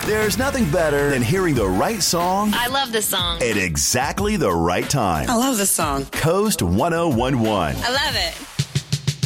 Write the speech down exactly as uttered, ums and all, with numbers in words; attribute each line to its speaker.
Speaker 1: There's nothing better than hearing the right song
Speaker 2: I love this song.
Speaker 1: at exactly the right time.
Speaker 3: I love this song.
Speaker 1: Coast ten eleven.
Speaker 3: I love it.